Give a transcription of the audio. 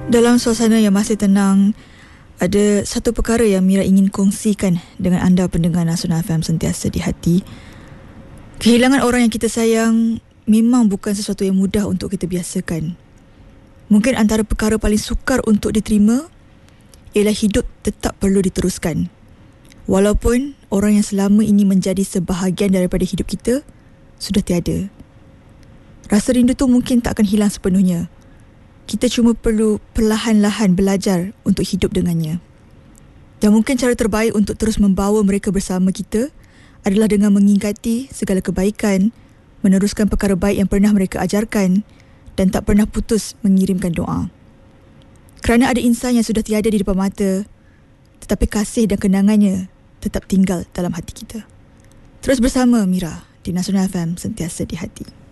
Dalam suasana yang masih tenang, ada satu perkara yang Mira ingin kongsikan dengan anda pendengar Nasional FM Sentiasa di Hati. Kehilangan orang yang kita sayang memang bukan sesuatu yang mudah untuk kita biasakan. Mungkin antara perkara paling sukar untuk diterima ialah hidup tetap perlu diteruskan. Walaupun orang yang selama ini menjadi sebahagian daripada hidup kita sudah tiada. Rasa rindu tu mungkin tak akan hilang sepenuhnya. Kita cuma perlu perlahan-lahan belajar untuk hidup dengannya. Dan mungkin cara terbaik untuk terus membawa mereka bersama kita adalah dengan mengingati segala kebaikan, meneruskan perkara baik yang pernah mereka ajarkan dan tak pernah putus mengirimkan doa. Kerana ada insan yang sudah tiada di depan mata, tetapi kasih dan kenangannya tetap tinggal dalam hati kita. Terus bersama Mira di Nasional FM Sentiasa di Hati.